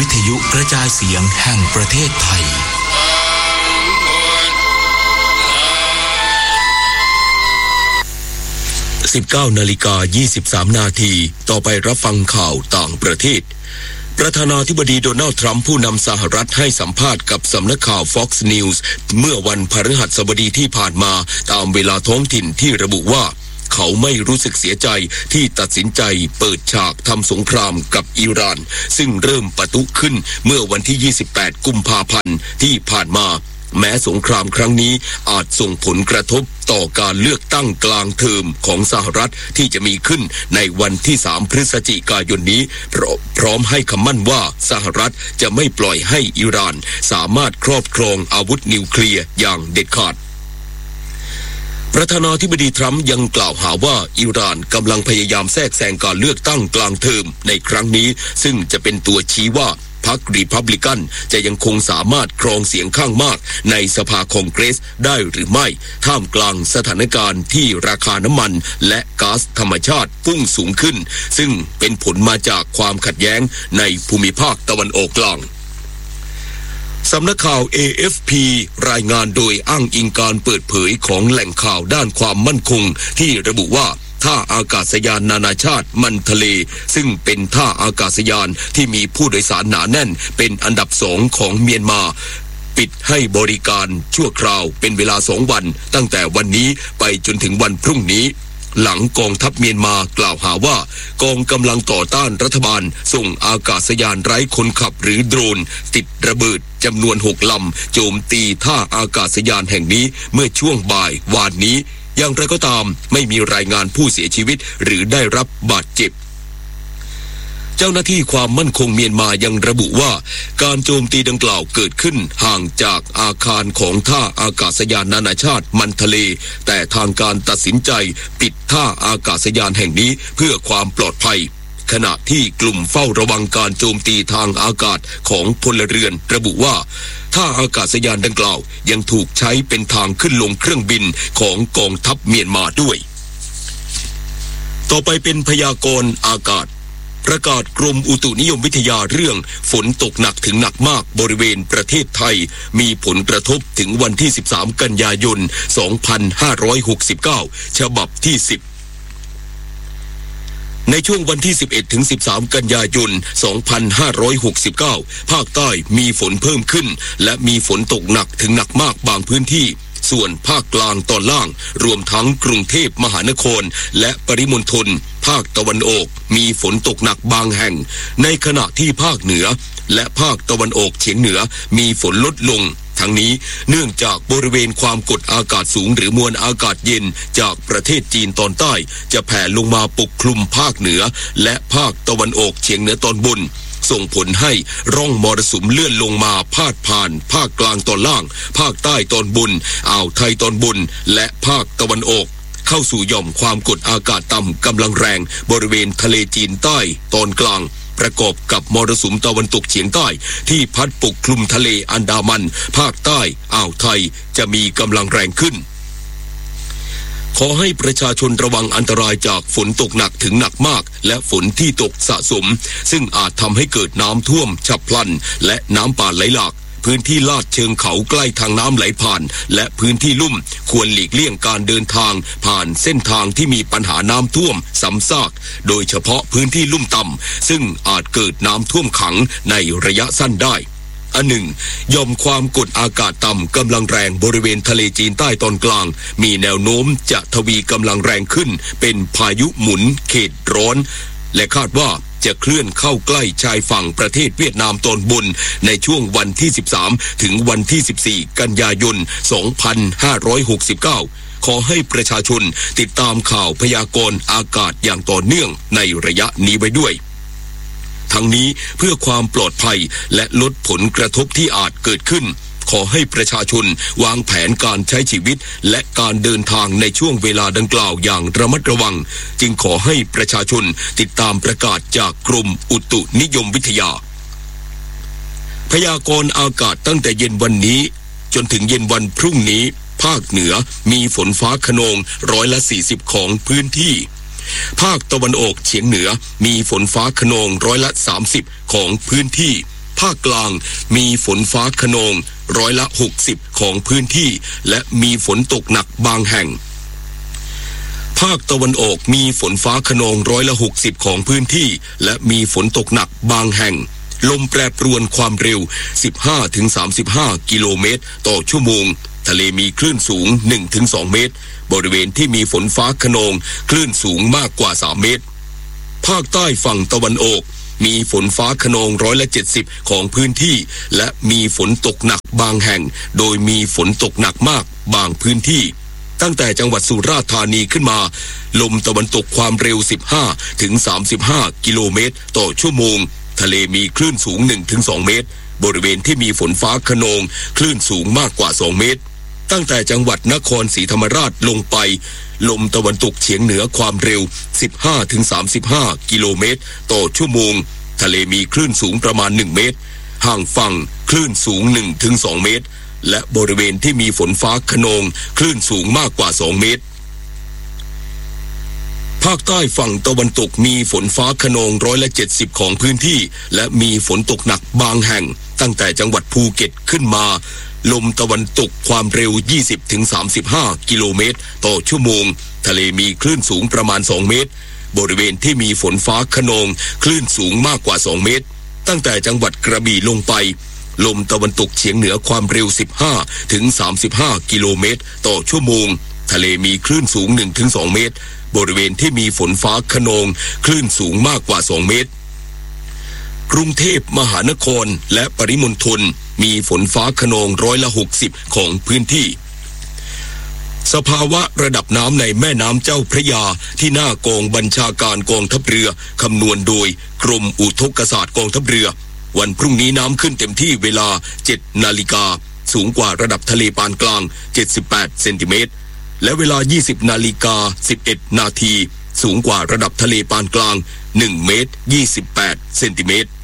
ทยุกระจายเสียงแห่งประเทศไทย19:23 นาทีต่อไปรับฟังข่าวต่างประเทศประธานาธิบดีโดนัลด์ทรัมป์ผู้นำสหรัฐให้สัมภาษณ์กับสำนักข่าว Fox News เมื่อวันพฤหัสบดีที่ผ่านมาตามเวลาท้องถิ่นที่ระบุว่าเขาไม่รู้สึกเสียใจที่ตัดสินใจเปิดฉากทำสงครามกับอิหร่านซึ่งเริ่มปะทุขึ้นเมื่อวันที่28กุมภาพันธ์ที่ผ่านมาแม้สงครามครั้งนี้อาจส่งผลกระทบต่อการเลือกตั้งกลางเทอมของสหรัฐที่จะมีขึ้นในวันที่3พฤศจิกายนนี้พร้อมให้คำมั่นว่าสหรัฐจะไม่ปล่อยให้อิหร่านสามารถครอบครองอาวุธนิวเคลียร์อย่างเด็ดขาดประธานาธิบดีทรัมป์ยังกล่าวหาว่าอิหร่านกำลังพยายามแทรกแซงการเลือกตั้งกลางเทอมในครั้งนี้ซึ่งจะเป็นตัวชี้ว่าพรรครีพับลิกันจะยังคงสามารถครองเสียงข้างมากในสภาคองเกรสได้หรือไม่ท่ามกลางสถานการณ์ที่ราคาน้ำมันและก๊าซธรรมชาติพุ่งสูงขึ้นซึ่งเป็นผลมาจากความขัดแย้งในภูมิภาคตะวันออกกลางสำนักข่าว AFP รายงานโดยอ้างอิงการเปิดเผยของแหล่งข่าวด้านความมั่นคงที่ระบุว่าท่าอากาศยานนานาชาติมันทะเลซึ่งเป็นท่าอากาศยานที่มีผู้โดยสารหนาแน่นเป็นอันดับ2ของเมียนมาปิดให้บริการชั่วคราวเป็นเวลา2วันตั้งแต่วันนี้ไปจนถึงวันพรุ่งนี้หลังกองทัพเมียนมากล่าวหาว่ากองกำลังต่อต้านรัฐบาลส่งอากาศยานไร้คนขับหรือโดรนติดระเบิดจำนวน6ลำโจมตีท่าอากาศยานแห่งนี้เมื่อช่วงบ่ายวานนี้อย่างไรก็ตามไม่มีรายงานผู้เสียชีวิตหรือได้รับบาดเจ็บเจ้าหน้าที่ความมั่นคงเมียนมายังระบุว่าการโจมตีดังกล่าวเกิดขึ้นห่างจากอาคารของท่าอากาศยานนานาชาติมันทะเลแต่ทางการตัดสินใจปิดท่าอากาศยานแห่งนี้เพื่อความปลอดภัยขณะที่กลุ่มเฝ้าระวังการโจมตีทางอากาศของพลเรือนระบุว่าท่าอากาศยานดังกล่าวยังถูกใช้เป็นทางขึ้นลงเครื่องบินของกองทัพเมียนมาด้วยต่อไปเป็นพยากรณ์อากาศประกาศกรมอุตุนิยมวิทยาเรื่องฝนตกหนักถึงหนักมากบริเวณประเทศไทยมีผลกระทบถึงวันที่13กันยายน2569ฉบับที่10ในช่วงวันที่11ถึง13กันยายน2569ภาคใต้มีฝนเพิ่มขึ้นและมีฝนตกหนักถึงหนักมากบางพื้นที่ส่วนภาคกลางตอนล่างรวมทั้งกรุงเทพมหานครและปริมณฑลภาคตะวันออกมีฝนตกหนักบางแห่งในขณะที่ภาคเหนือและภาคตะวันออกเฉียงเหนือมีฝนลดลงทั้งนี้เนื่องจากบริเวณความกดอากาศสูงหรือมวลอากาศเย็นจากประเทศจีนตอนใต้จะแผ่ลงมาปกคลุมภาคเหนือและภาคตะวันออกเฉียงเหนือตอนบนส่งผลให้ร่องมรสุมเลื่อนลงมาพาดผ่านภาคกลางตอนล่างภาคใต้ตอนบนอ่าวไทยตอนบนและภาคตะวันออกเข้าสู่หย่อมความกดอากาศต่ำกำลังแรงบริเวณทะเลจีนใต้ตอนกลางประกอบกับมรสุมตะวันตกเฉียงใต้ที่พัดปกคลุมทะเลอันดามันภาคใต้อ่าวไทยจะมีกำลังแรงขึ้นขอให้ประชาชนระวังอันตรายจากฝนตกหนักถึงหนักมากและฝนที่ตกสะสมซึ่งอาจทำให้เกิดน้ำท่วมฉับพลันและน้ำป่าไหลหลากพื้นที่ลาดเชิงเขาใกล้ทางน้ำไหลผ่านและพื้นที่ลุ่มควรหลีกเลี่ยงการเดินทางผ่านเส้นทางที่มีปัญหาน้ำท่วมซ้ำซากโดยเฉพาะพื้นที่ลุ่มต่ำซึ่งอาจเกิดน้ำท่วมขังในระยะสั้นได้อันหนึ่งหย่อมความกดอากาศต่ำกำลังแรงบริเวณทะเลจีนใต้ตอนกลางมีแนวโน้มจะทวีกำลังแรงขึ้นเป็นพายุหมุนเขตร้อนและคาดว่าจะเคลื่อนเข้าใกล้ชายฝั่งประเทศเวียดนามตอนบนในช่วงวันที่13ถึงวันที่14กันยายน2569ขอให้ประชาชนติดตามข่าวพยากรณ์อากาศอย่างต่อเนื่องในระยะนี้ไว้ด้วยทั้งนี้เพื่อความปลอดภัยและลดผลกระทบที่อาจเกิดขึ้นขอให้ประชาชนวางแผนการใช้ชีวิตและการเดินทางในช่วงเวลาดังกล่าวอย่างระมัดระวังจึงขอให้ประชาชนติดตามประกาศจากกรมอุตุนิยมวิทยาพยากรณ์อากาศตั้งแต่เย็นวันนี้จนถึงเย็นวันพรุ่งนี้ภาคเหนือมีฝนฟ้าคะนอง40%ของพื้นที่ภาคตะวันออกเฉียงเหนือมีฝนฟ้าคะนอง30%ของพื้นที่ภาคกลางมีฝนฟ้าคะนอง60%ของพื้นที่และมีฝนตกหนักบางแห่งภาคตะวันออกมีฝนฟ้าคะนอง60%ของพื้นที่และมีฝนตกหนักบางแห่งลมแปรปรวนความเร็ว 15-35 กิโลเมตรต่อชั่วโมงทะเลมีคลื่นสูง 1-2 เมตรบริเวณที่มีฝนฟ้าคะนองคลื่นสูงมากกว่า3เมตรภาคใต้ฝั่งตะวันออกมีฝนฟ้าคะนอง70%ของพื้นที่และมีฝนตกหนักบางแห่งโดยมีฝนตกหนักมากบางพื้นที่ตั้งแต่จังหวัดสุราษฎร์ธานีขึ้นมาลมตะวันตกความเร็ว 15-35 กิโลเมตรต่อชั่วโมงทะเลมีคลื่นสูง 1-2 เมตรบริเวณที่มีฝนฟ้าคะนองคลื่นสูงมากกว่า2เมตรตั้งแต่จังหวัดนครศรีธรรมราชลงไปลมตะวันตกเฉียงเหนือความเร็ว 15-35 กิโลเมตรต่อชั่วโมงทะเลมีคลื่นสูงประมาณ1เมตรห่างฝั่งคลื่นสูง 1-2 เมตรและบริเวณที่มีฝนฟ้าคะนองคลื่นสูงมากกว่า2เมตรภาคใต้ฝั่งตะวันตกมีฝนฟ้าคะนอง70%ของพื้นที่และมีฝนตกหนักบางแห่งตั้งแต่จังหวัดภูเก็ตขึ้นมาลมตะวันตกความเร็ว 20-35 กิโลเมตรต่อชั่วโมงทะเลมีคลื่นสูงประมาณ2เมตรบริเวณที่มีฝนฟ้าคะนองคลื่นสูงมากกว่า2เมตรตั้งแต่จังหวัดกระบี่ลงไปลมตะวันตกเฉียงเหนือความเร็ว 15-35 กิโลเมตรต่อชั่วโมงทะเลมีคลื่นสูง 1-2 เมตรบริเวณที่มีฝนฟ้าคะนองคลื่นสูงมากกว่า2เมตรกรุงเทพมหานครและปริมณฑลมีฝนฟ้าคะนอง60%ของพื้นที่สภาวะระดับน้ำในแม่น้ำเจ้าพระยาที่หน้ากองบัญชาการกองทัพเรือคำนวณโดยกรมอุทกศาสตร์กองทัพเรือวันพรุ่งนี้น้ำขึ้นเต็มที่เวลา 7 นาฬิกาสูงกว่าระดับทะเลปานกลาง78เซนติเมตรและเวลา 20 นาฬิกา 11 นาทีสูงกว่าระดับทะเลปานกลาง1 เมตร 28 เซนติเมตร